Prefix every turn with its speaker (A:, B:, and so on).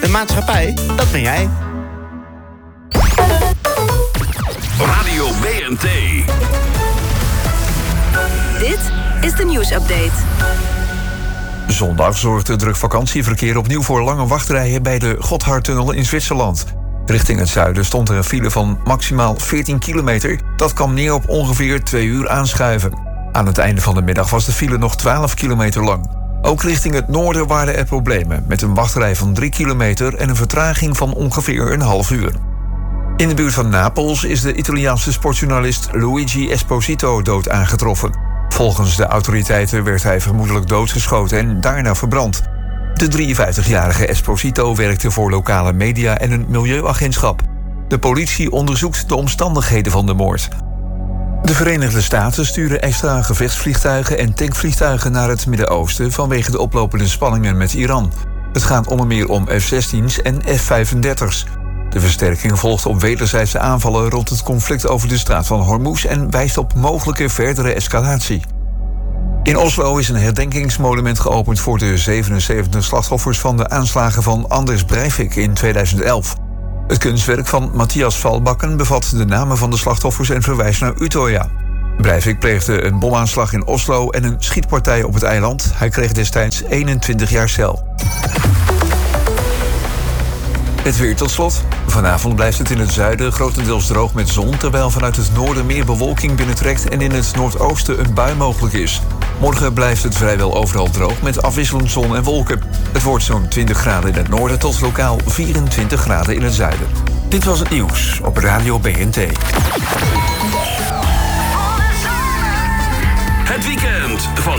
A: De maatschappij, dat ben jij.
B: Radio BNT.
C: Dit is de nieuwsupdate.
D: Zondag zorgde druk vakantieverkeer opnieuw voor lange wachtrijen bij de Gotthardtunnel in Zwitserland. Richting het zuiden stond er een file van maximaal 14 kilometer. Dat kwam neer op ongeveer 2 uur aanschuiven. Aan het einde van de middag was de file nog 12 kilometer lang. Ook richting het noorden waren er problemen, met een wachtrij van 3 kilometer en een vertraging van ongeveer een half uur. In de buurt van Napels is de Italiaanse sportjournalist Luigi Esposito dood aangetroffen. Volgens de autoriteiten werd hij vermoedelijk doodgeschoten en daarna verbrand. De 53-jarige Esposito werkte voor lokale media en een milieuagentschap. De politie onderzoekt de omstandigheden van de moord. De Verenigde Staten sturen extra gevechtsvliegtuigen en tankvliegtuigen naar het Midden-Oosten vanwege de oplopende spanningen met Iran. Het gaat onder meer om F-16's en F-35's. De versterking volgt op wederzijdse aanvallen rond het conflict over de straat van Hormuz en wijst op mogelijke verdere escalatie. In Oslo is een herdenkingsmonument geopend voor de 77 slachtoffers van de aanslagen van Anders Breivik in 2011. Het kunstwerk van Matthias Valbakken bevat de namen van de slachtoffers en verwijst naar Utøya. Breivik pleegde een bomaanslag in Oslo en een schietpartij op het eiland. Hij kreeg destijds 21 jaar cel. Het weer tot slot. Vanavond blijft het in het zuiden grotendeels droog met zon, terwijl vanuit het noorden meer bewolking binnentrekt en in het noordoosten een bui mogelijk is. Morgen blijft het vrijwel overal droog met afwisselend zon en wolken. Het wordt zo'n 20 graden in het noorden tot lokaal 24 graden in het zuiden. Dit was het nieuws op Radio BNT.
B: Het weekend van